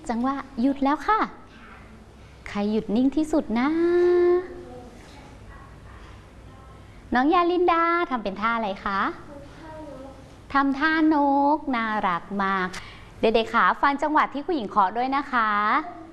จังหวะหยุดแล้วค่ะใครหยุดนิ่งที่สุดนะน้องยาลินดาทำเป็นท่าอะไรคะทำท่านกน่ารักมากเด็กๆขาฟังจังหวะที่ผู้หญิงเคาะด้วยนะคะ